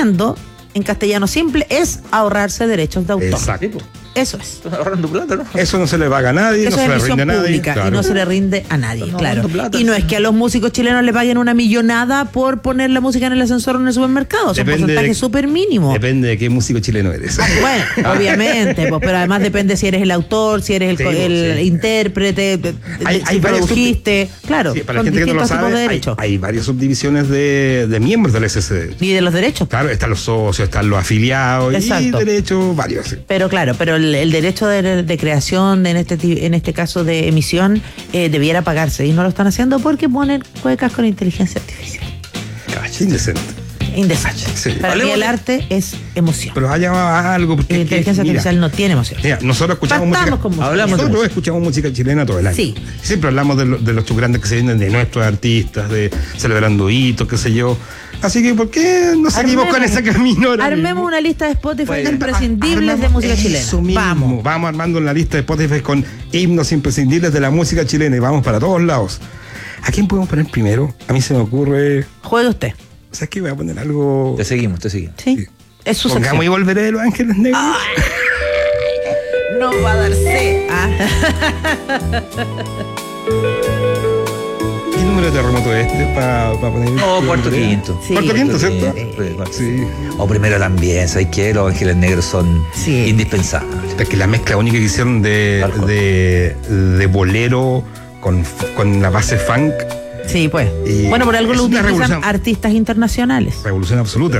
haciendo, en castellano simple, es ahorrarse derechos de autor. Exacto. Eso es. Están ahorrando plata, ¿no? Eso no se le paga a nadie, Eso no se es le emisión rinde a nadie. pública Claro. y no se le rinde a nadie, No, claro. plata, Y no sí. es que a los músicos chilenos le paguen una millonada por poner la música en el ascensor o en el supermercado. Son porcentajes súper mínimos. Depende de qué músico chileno eres. Bueno, obviamente, pues, pero además depende si eres el autor, si eres el intérprete, Hay si varios produjiste. Claro, Sí, para la son gente que no lo distintos tipos de sabe, derechos. hay varias subdivisiones de miembros del SCD. Y de los derechos. Claro, están los socios, están los afiliados Exacto. y derechos varios. Sí. Pero claro, pero el derecho de creación, en este caso de emisión, debiera pagarse. Y no lo están haciendo porque ponen cuecas con inteligencia artificial. Indecente. Indecente. Sí. Para mí el arte es emoción. Pero haya algo. Porque La inteligencia artificial no tiene emoción. Mira, nosotros escuchamos Partamos música. con música. Hablamos de Nosotros música. escuchamos música chilena todo el año. Sí. Siempre hablamos de los grandes que se vienen de nuestros artistas, de celebrando hitos, qué sé yo. Así que, ¿por qué no seguimos con ese camino ahora Armemos mismo? una lista de Spotify Bueno, de imprescindibles de Armemos música chilena. eso mismo. Vamos armando una lista de Spotify con himnos imprescindibles de la música chilena y vamos para todos lados. ¿A quién podemos poner primero? A mí se me ocurre. Juegue usted. ¿Sabes qué? Voy a poner algo. Te seguimos. Sí. Sí. Es su Pongamos y sección. volveré de Los Ángeles Negros. No va a darse. ¿Qué número de terremoto es este para poner? Oh, cuarto quinto. Sí. Cuarto quinto, ¿cierto? Sí. O primero también, ¿sabes qué? Los Ángeles Negros son Sí. indispensables. Es que la mezcla única que hicieron Tal cual. de bolero con la base funk, Sí, pues. Y Bueno, por algo es lo una utilizan revolución. artistas internacionales. revolución absoluta.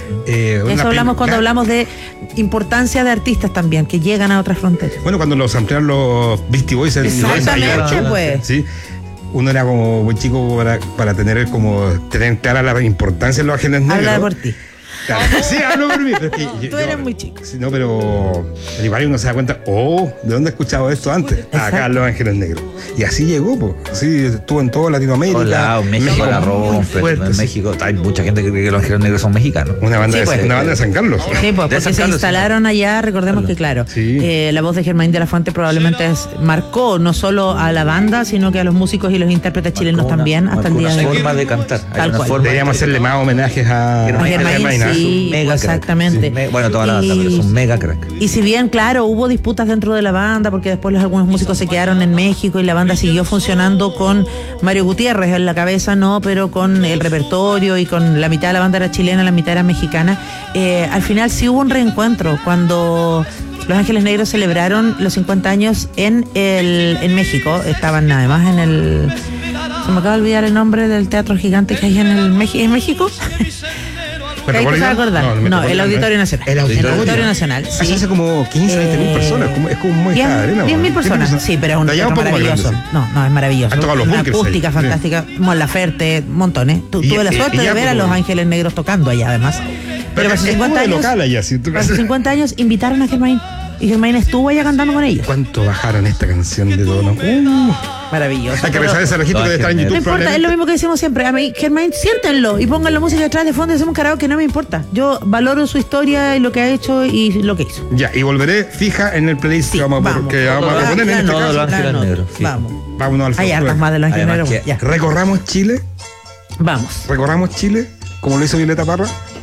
Eso hablamos cuando hablamos de importancia de artistas también, que llegan a otras fronteras. Bueno, cuando los ampliaron los Beastie Boys en Exactamente, 98, pues. ¿sí? Uno era como muy chico para tener clara la importancia de Los Ángeles Negros. Habla por ti. Claro, sí, hablo por mí. Pero es que Tú eres muy chico. Sí, no, pero igual uno se da cuenta, ¿de dónde he escuchado esto antes? Acá en Los Ángeles Negros. Y así llegó, pues. Así estuvo en toda Latinoamérica. Hola, México la muy rompe. fuerte, En sí. México hay mucha gente que cree que los Ángeles Negros son mexicanos. Una banda, Sí, pues. una banda de San Carlos. Sí, pues, De porque San se Carlos, instalaron allá, recordemos que claro, Sí. la voz de Germain de la Fuente probablemente marcó no solo a la banda, sino que a los músicos y los intérpretes chilenos también, hasta el día de Una hoy. forma de cantar. Hay Tal una cual. forma Deberíamos hacerle más homenajes a A Germain, ¿ah? sí, Mega crack. exactamente. Sí, bueno, toda la banda, pero es un mega crack. Y si bien, claro, hubo disputas dentro de la banda, porque después algunos músicos se quedaron en México y la banda siguió funcionando con Mario Gutiérrez en la cabeza, no, pero con el repertorio y con la mitad de la banda era chilena, la mitad era mexicana. Al final sí hubo un reencuentro cuando Los Ángeles Negros celebraron los 50 años en México. Estaban además en el... Se me acaba de olvidar el nombre del teatro gigante que hay en México. ¿Qué hay que se va a acordar? No, el Auditorio Nacional. El Auditorio Nacional, Eso sí. hace como 15, 20 mil personas. Es como muy 10.000 personas. Sí, pero es un teatro maravilloso. No, es maravilloso. Han tocado los Una bunkers acústica ahí. fantástica. Mon Laferte, montones. Tuve la suerte de ver a Los Ángeles Negros tocando allá, además. Pero hace 50 años. Local allá, si tú Hace 50 años invitaron a Germain. Y Germain estuvo allá cantando con ellos. ¿Cuánto bajaron esta canción de tono? Maravilloso. Hay que revisar ese registro que debe estar en No YouTube. importa, es lo mismo que decimos siempre. A mí, Germain, siéntenlo y pongan la música detrás de fondo y hacemos un karaoke, no me importa. Yo valoro su historia y lo que ha hecho y lo que hizo. Ya, y volveré fija en el playlist Sí, que vamos a proponer en este Todos caso. Los Ángeles Negros, sí. Vamos. Vámonos al Hay folclore. hartas más de Los Ángeles Además Negros. que- Ya. Recorramos Chile, Vamos. como lo hizo Violeta Parra.